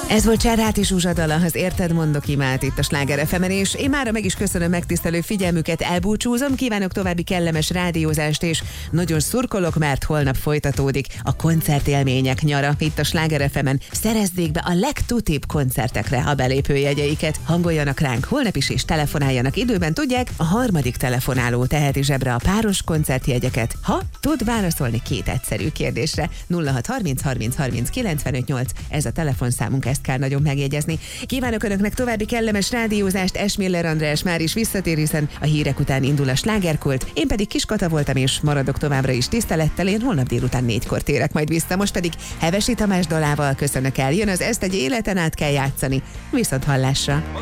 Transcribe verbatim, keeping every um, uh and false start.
Ez volt Cserháti Zsuzsa dala, az Érted mondok imát itt a Sláger ef emen, és én mára meg is köszönöm megtisztelő figyelmüket, elbúcsúzom, kívánok további kellemes rádiózást, és nagyon szurkolok, mert holnap folytatódik a koncertélmények nyara itt a Sláger ef emen. Szerezzék be a legtutibb koncertekre a belépőjegyeiket, hangoljanak ránk holnap is, és telefonáljanak időben, tudják, a harmadik telefonáló teheti zsebre a páros koncertjegyeket, ha tud válaszolni két egyszerű kérdésre. nulla hat harminc harminc harminc kilencvenöt nyolc, ez a telefonszámunk, ezt kell nagyon megjegyezni. Kívánok Önöknek további kellemes rádiózást, Esmiller András már is visszatér, hiszen a hírek után indul a slágerkult, én pedig Kis Kata voltam, és maradok továbbra is tisztelettel, én holnap délután négykor térek majd vissza, most pedig Hevesi Tamás dalával köszönök el, jön az Ezt egy életen át kell játszani, viszont hallásra.